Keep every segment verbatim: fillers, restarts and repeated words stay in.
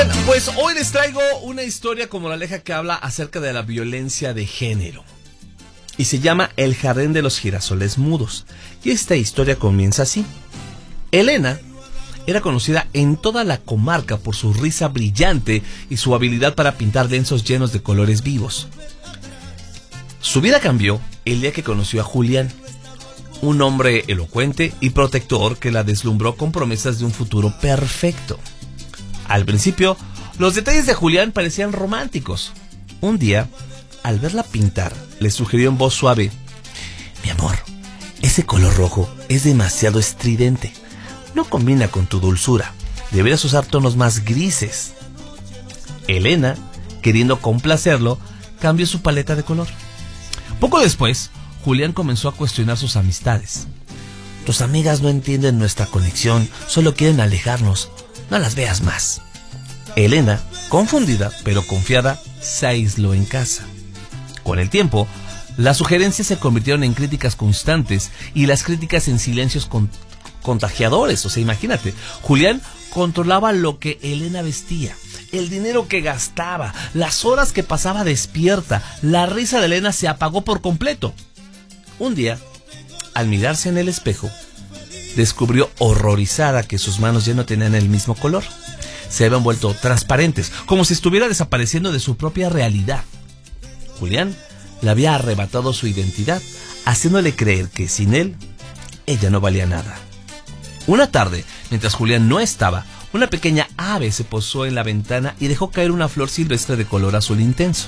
Pues hoy les traigo una historia como la leja que habla acerca de la violencia de género. Y se llama El Jardín de los Girasoles Mudos. Y esta historia comienza así. Elena era conocida en toda la comarca por su risa brillante y su habilidad para pintar lienzos llenos de colores vivos. Su vida cambió el día que conoció a Julián, un hombre elocuente y protector que la deslumbró con promesas de un futuro perfecto. Al principio, los detalles de Julián parecían románticos. Un día, al verla pintar, le sugirió en voz suave: mi amor, ese color rojo es demasiado estridente. No combina con tu dulzura. Deberías usar tonos más grises. Elena, queriendo complacerlo, cambió su paleta de color. Poco después, Julián comenzó a cuestionar sus amistades. Tus amigas no entienden nuestra conexión, solo quieren alejarnos. No las veas más. Elena, confundida pero confiada, se aisló en casa. Con el tiempo, las sugerencias se convirtieron en críticas constantes y las críticas en silencios con contagiadores. O sea, imagínate, Julián controlaba lo que Elena vestía, el dinero que gastaba, las horas que pasaba despierta. La risa de Elena se apagó por completo. Un día, al mirarse en el espejo, descubrió horrorizada que sus manos ya no tenían el mismo color. Se habían vuelto transparentes, como si estuviera desapareciendo de su propia realidad. Julián le había arrebatado su identidad, haciéndole creer que sin él, ella no valía nada. Una tarde, mientras Julián no estaba, una pequeña ave se posó en la ventana y dejó caer una flor silvestre de color azul intenso.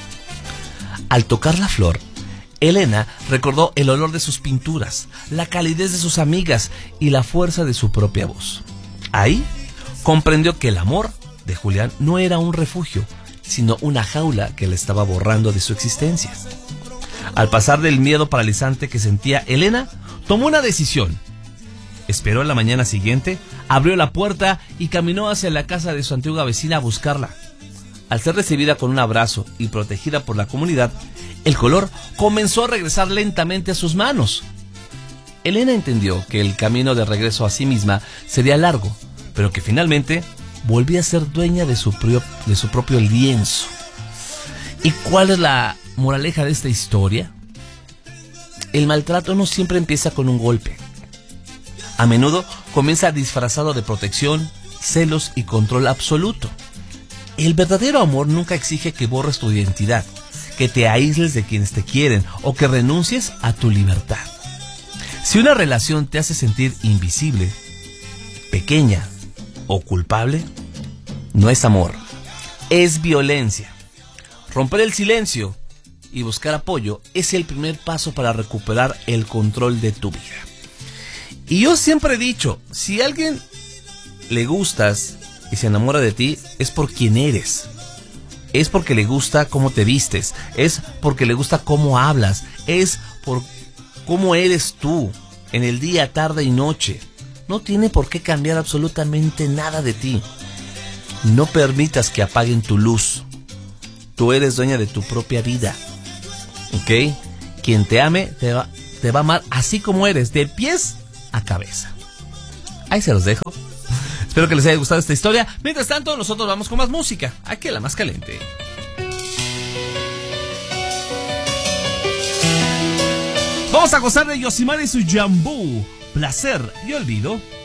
Al tocar la flor, Elena recordó el olor de sus pinturas, la calidez de sus amigas y la fuerza de su propia voz. Ahí comprendió que el amor de Julián no era un refugio, sino una jaula que le estaba borrando de su existencia. Al pasar del miedo paralizante que sentía, Elena tomó una decisión. Esperó la mañana siguiente, abrió la puerta y caminó hacia la casa de su antigua vecina a buscarla. Al ser recibida con un abrazo y protegida por la comunidad, el color comenzó a regresar lentamente a sus manos. Elena entendió que el camino de regreso a sí misma sería largo, pero que finalmente volvía a ser dueña de su, propio, de su propio lienzo. ¿Y cuál es la moraleja de esta historia? El maltrato no siempre empieza con un golpe. A menudo comienza disfrazado de protección, celos y control absoluto. El verdadero amor nunca exige que borres tu identidad, que te aísles de quienes te quieren o que renuncies a tu libertad. Si una relación te hace sentir invisible, pequeña o culpable, no es amor, es violencia. Romper el silencio y buscar apoyo es el primer paso para recuperar el control de tu vida. Y yo siempre he dicho, si a alguien le gustas y se enamora de ti, es por quien eres. Es porque le gusta cómo te vistes, es porque le gusta cómo hablas, es por cómo eres tú en el día, tarde y noche. No tiene por qué cambiar absolutamente nada de ti. No permitas que apaguen tu luz. Tú eres dueña de tu propia vida. ¿Ok? Quien te ame te va, te va a amar así como eres, de pies a cabeza. Ahí se los dejo. Espero que les haya gustado esta historia. Mientras tanto, nosotros vamos con más música. Aquí en La Más Caliente. Vamos a gozar de Yosimar y su Jambú. Placer y olvido.